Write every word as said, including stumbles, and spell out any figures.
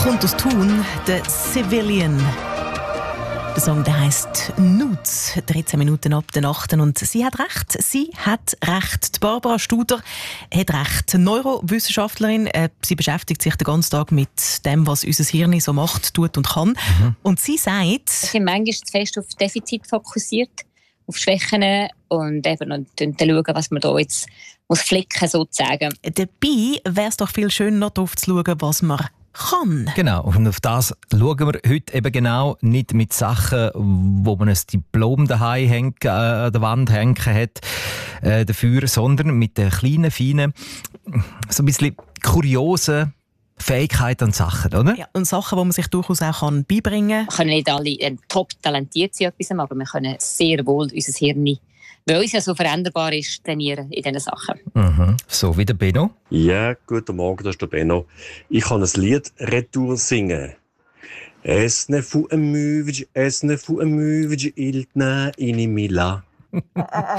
kommt aus Thun, der Civilian. Der Song der heisst «Nudes», dreizehn Minuten ab der Nacht. Und sie hat recht, sie hat recht. Die Barbara Studer hat recht. Neurowissenschaftlerin, äh, sie beschäftigt sich den ganzen Tag mit dem, was unser Hirn so macht, tut und kann. Mhm. Und sie sagt... Wir sind manchmal zu fest auf Defizit fokussiert, auf Schwächen und eben dann schauen, was man da jetzt muss flicken sozusagen. Dabei wäre es doch viel schöner, darauf zu schauen, was man kann. Genau, und auf das schauen wir heute eben genau, nicht mit Sachen, wo man ein Diplom daheim hängen, äh, an der Wand hängen hat, äh, dafür, sondern mit den kleinen, feinen, so ein bisschen kuriosen Fähigkeiten und Sachen, oder? Ja, und Sachen, die man sich durchaus auch kann beibringen kann. Wir können nicht alle äh, top talentiert sein, aber wir können sehr wohl unser Hirn, weil es ja so veränderbar ist, trainieren in diesen Sachen. Mhm. So wie der Benno. Ja, guten Morgen, das ist der Benno. Ich kann ein Lied retour singen. Es ne fu a müvig, es ne fu a müvig, iltna ini mila.